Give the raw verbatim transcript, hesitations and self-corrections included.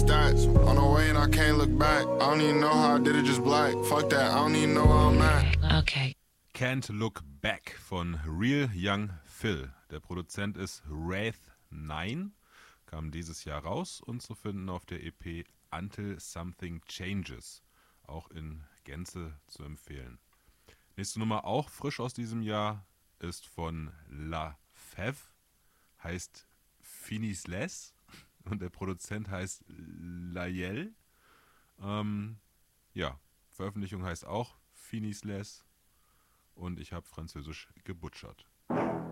stats. On the way and I can't look back. I don't even know how I did it just black. Fuck that, I don't even know where I'm at. Okay. Can't Look Back von Real Young Phil. Der Produzent ist Wraith neun, kam dieses Jahr raus und zu finden auf der E P Until Something Changes. Auch in Gänze zu empfehlen. Nächste Nummer, auch frisch aus diesem Jahr, ist von La Fève, heißt Finis Les und der Produzent heißt Layel. Ähm, ja, Veröffentlichung heißt auch Finis Les und ich habe Französisch gebutschert.